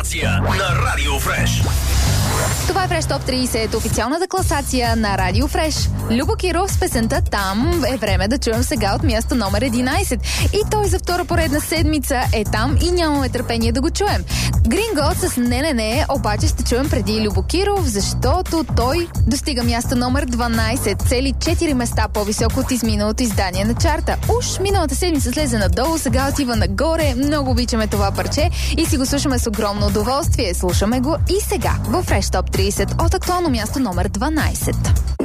на Радио Фреш. Това е Фреш Топ 30, официалната класация на Радио Фреш. Любо Киров с песента "Там" е време да чуем сега от място номер 11. И той за втора поредна седмица е там и нямаме търпение да го чуем. Гринго с "Не", обаче ще чуем преди Любо Киров, защото той достига място номер 12, цели 4 места по-високо от изминалото издание на чарта. Уж миналата седмица слезе надолу, сега отива нагоре. Много обичаме това парче и си го слушаме с огромно удоволствие. Слушаме го и сега във Фреш Топ 30 от актуално място номер 12.